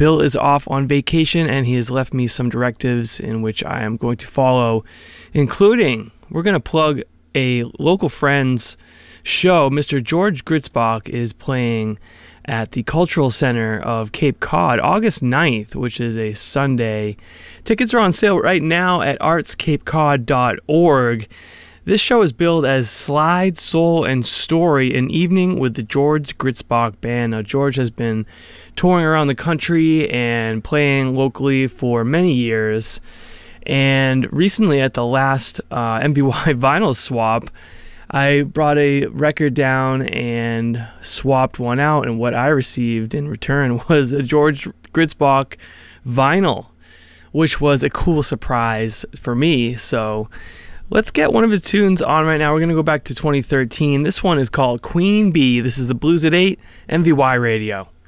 Bill is off on vacation, and he has left me some directives in which I am going to follow, including we're going to plug a local friend's show. Mr. George Gritzbach is playing at the Cultural Center of Cape Cod, August 9th, which is a Sunday. Tickets are on sale right now at artscapecod.org. This show is billed as Slide, Soul, and Story, an evening with the George Gritzbach Band. Now, George has been touring around the country and playing locally for many years. And recently at the last MVY vinyl swap, I brought a record down and swapped one out, and what I received in return was a George Gritzbach vinyl, which was a cool surprise for me. So let's get one of his tunes on right now. We're going to go back to 2013. This one is called Queen Bee. This is the Blues at 8, MVY Radio.